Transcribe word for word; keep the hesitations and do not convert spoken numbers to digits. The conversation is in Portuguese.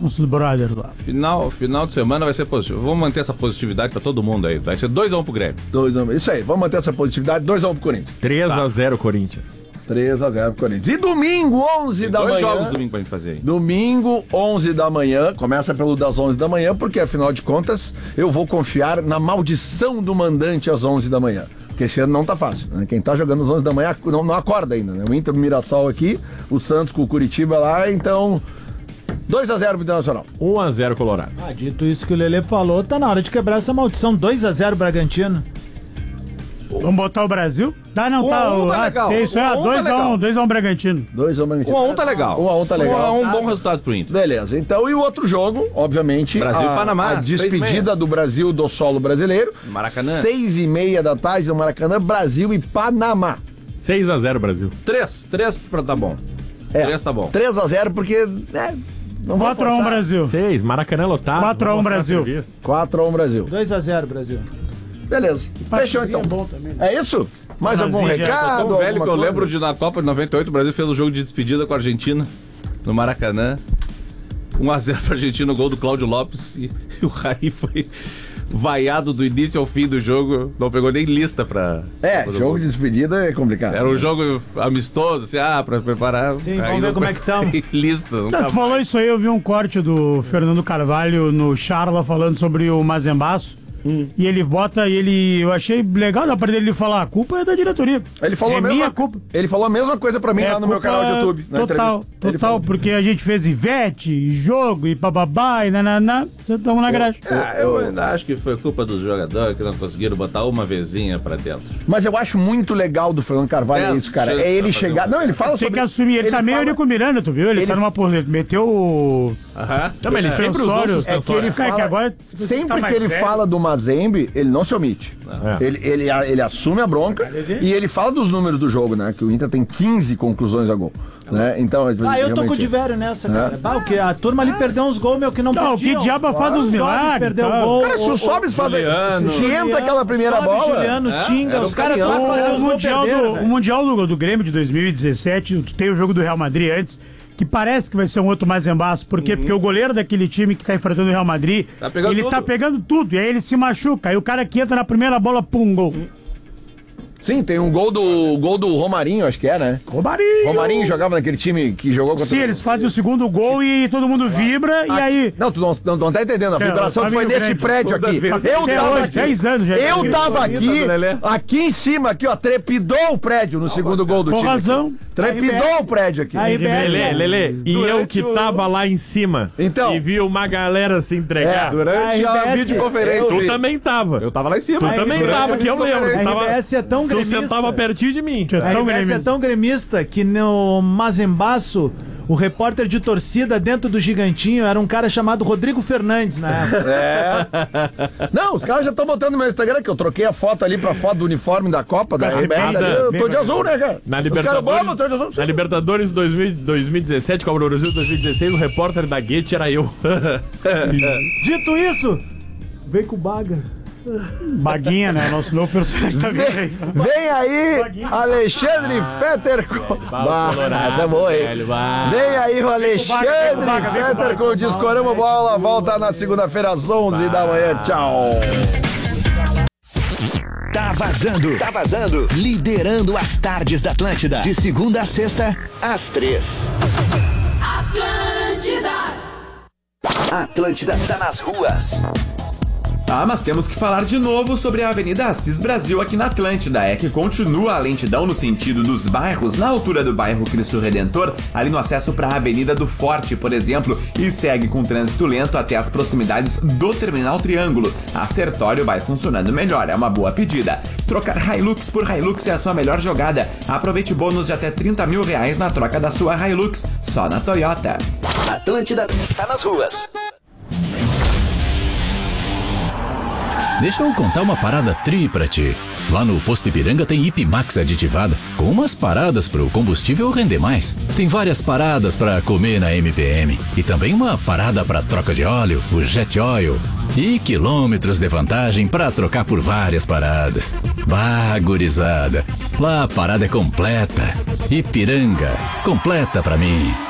nossos brothers lá. Final, final de semana vai ser positivo. Vamos manter essa positividade pra todo mundo aí. Vai ser dois a um pro Grêmio. dois a um. Isso aí, vamos manter essa positividade. dois a um pro Corinthians. três a zero Corinthians. três a zero pro Corinthians. E domingo, onze Tem da dois manhã. jogos domingo pra gente fazer aí. Domingo, onze da manhã. Começa pelo das onze da manhã, porque afinal de contas, eu vou confiar na maldição do mandante às onze da manhã. Porque esse ano não tá fácil, né? Quem tá jogando às onze da manhã não, não acorda ainda, né? O Inter do Mirassol aqui, o Santos com o Curitiba lá, então dois a zero pro Internacional. um a zero Colorado. Ah, dito isso que o Lelê falou, tá na hora de quebrar essa maldição. dois a zero Bragantino. Vamos botar o Brasil? Tá, não, Um tá. a um o- tá ah, legal. é isso, é, Um a um tá dois a um, legal. dois a um Bragantino. dois a um Bragantino. um a um tá legal. um a um tá legal. um a um, bom resultado pro Inter. Beleza, então e o outro jogo, obviamente, Brasil e a, Panamá, a seis e meia. despedida do Brasil do solo brasileiro. Maracanã. Seis e meia da tarde no Maracanã, Brasil e Panamá. seis a zero Brasil. Três, três pra tá bom. É, Três tá bom. três a zero porque, né, não vai quatro a um forçar. Brasil. seis, Maracanã lotado. quatro a um vamos mostrar Brasil. serviço. quatro a um Brasil. dois a zero Brasil. Beleza. Fechou então. É bom também, né? É isso? Mais algum Panamzinho já recado? Tão velho que alguma eu coisa? lembro de na Copa de noventa e oito, o Brasil fez o jogo de despedida com a Argentina no Maracanã. um a zero pra Argentina, o gol do Cláudio Lopes. E, e o Raí foi vaiado do início ao fim do jogo. Não pegou nem lista pra... É, pra jogo de despedida é complicado. Era um jogo amistoso, assim, ah, pra preparar. Sim, Aí vamos ver não como é que tamo. tem lista. Nunca Tá, tu falou mais. isso aí, eu vi um corte do Fernando Carvalho no Charla falando sobre o Mazembaço. Hum. E ele bota, e ele. Eu achei legal da parte dele falar: a culpa é da diretoria. Ele falou, é a mesma, minha culpa. ele falou a mesma coisa pra mim É lá no meu culpa canal de YouTube. Na Total, entrevista. Ele total, falou. porque a gente fez Ivete, jogo e bababá e nananá. Você tamo na grade. Ah, eu ainda acho que foi culpa dos jogadores que não conseguiram botar uma vezinha pra dentro. Mas eu acho muito legal do Fernando Carvalho Dez isso, cara. chances É ele pra fazer chegar. um- Não, ele fala Tem sobre. que assumir. Ele, tá meio fala- Eurico Miranda, tu viu? Ele, ele- tá numa posição. Meteu o. Aham. Não, mas ele sempre usou Suspensório. o É que suspensório. ele Cara, fala. que agora sempre tá mais que ele velho. fala do Mazembe, ele não se omite. É. Ele, ele, ele assume a bronca e ele fala dos números do jogo, né? Que o Inter tem quinze conclusões a gol. Né? Então, Ah, eu tô realmente- com o Diverio nessa, cara. Bah, o que a turma ali perdeu uns gols, meu, que não Não, perdiam. que diabo faz uns Sobis milagres, perdeu tá? o gol. Cara, se o Sobis faz. Juliano. Se entra aquela primeira Sobis, bola. Juliano, É, Tinga, era os um caras caminhão. todos fazer O os gols mundial, perderam, do, o velho. mundial do, do Grêmio de dois mil e dezessete, tu tem o jogo do Real Madrid antes, que parece que vai ser um outro Mazembaço. Por quê? Porque o goleiro daquele time que tá enfrentando o Real Madrid, Tá pegando ele tudo. tá pegando tudo. E aí ele se machuca. Aí o cara que entra na primeira bola, pum, gol. Sim, tem um gol do gol do Romarinho, acho que é, né? Romarinho! Romarinho jogava naquele time que jogou contra Sim, eles fazem o segundo gol e todo mundo vibra. E aí. Não, tu não, não, não tá entendendo. A É, vibração tá foi meio nesse grande. prédio Toda aqui. vez. Eu Até tava hoje, aqui. dez anos já. Eu tava aqui, Lelé. aqui em cima, aqui, ó, trepidou o prédio no segundo gol do Com time. razão. aqui. Trepidou o prédio aqui. A R B S. Lelê, Lelê, e Durante eu que o- tava lá em cima Então. e vi uma galera se entregar. É, Durante A a, R B S, videoconferência. Tu também tava. Eu tava lá em cima. Tu também Durante tava, a que eu lembro. A Tava- R B S é tão Tu gremista. sentava pertinho de mim. Tinha A tão R B S é gremista. tão gremista que no Mazembaço, o repórter de torcida dentro do Gigantinho era um cara chamado Rodrigo Fernandes na época. É. Não, os caras já estão botando no meu Instagram que eu troquei a foto ali pra foto do uniforme da Copa, da R B S. nada. ali, Eu tô de azul, né, cara? Na Os Libertadores, caras, "Bom, eu tô de azul." na Libertadores dois mil, dois mil e dezessete, Copa do Brasil dois mil e dezesseis, o repórter da Guete era eu. Dito isso, vem com o Baga. Baguinha, né? Nosso novo personagem tá vindo aí. Vem aí, Alexandre Fetter com... Bah, essa é boa, hein? velho, bah. Vem aí o Alexandre Baga, vem com Baga, vem com Fetter Baga. com o Discorama Bola. Volta na segunda-feira às onze da manhã. Tchau. Tá vazando. Tá vazando. Liderando as tardes da Atlântida. De segunda a sexta, às três. Atlântida. Atlântida tá nas ruas. Ah, mas temos que falar de novo sobre a Avenida Assis Brasil aqui na Atlântida. É que continua a lentidão no sentido dos bairros, na altura do bairro Cristo Redentor, ali no acesso para a Avenida do Forte, por exemplo, e segue com trânsito lento até as proximidades do Terminal Triângulo. A Sertório vai funcionando melhor, é uma boa pedida. Trocar Hilux por Hilux é a sua melhor jogada. Aproveite bônus de até trinta mil reais na troca da sua Hilux, só na Toyota. Atlântida tá nas ruas. Deixa eu contar uma parada tri pra ti. Lá no Posto Ipiranga tem Ipimax aditivada, com umas paradas pro combustível render mais. Tem várias paradas pra comer na M P M. E também uma parada pra troca de óleo, o Jet Oil. E quilômetros de vantagem pra trocar por várias paradas. Bah, gurizada. Lá a parada é completa. Ipiranga, completa pra mim.